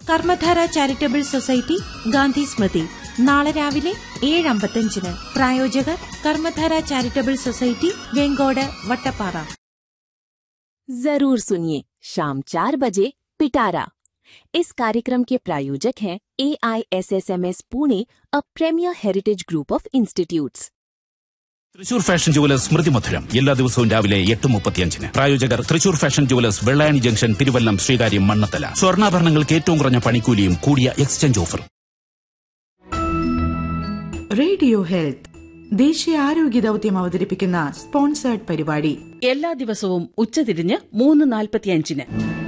Karmadhara charitable society Gandhi സ്മൃതി നാളെ രാവിലെ 7:55. പ്രായോജകർ കർമ്മധാര ചാരിറ്റബിൾ സൊസൈറ്റി വെങ്കോട് വട്ടപ്പാറ. जरूर सुनिए शाम 4 बजे पिटारा. इस कार्यक्रम के प्रायोजक हैं AISSMS Pune, a premiere heritage group of institutes. Thrissur fashion jewellers സ്മൃതി മധുരം എല്ലാ ദിവസവും രാവിലെ 8:35. പ്രായോജകർ Thrissur fashion jewellers, Vellayani junction, Thiruvallam, Sreekaryam, Mannathala. സ്വർണ്ണാഭരണങ്ങൾക്ക് ഏറ്റവും കുറഞ്ഞ പണിക്കൂലിയും കൂടിയ എക്സ്ചേഞ്ച് ഓഫറും. റേഡിയോ ഹെൽത്ത് ദേശീയ ആരോഗ്യ ദൌത്യം അവതരിപ്പിക്കുന്ന സ്പോൺസേർഡ് പരിപാടി എല്ലാ ദിവസവും ഉച്ചതിരിഞ്ഞ് 3:45.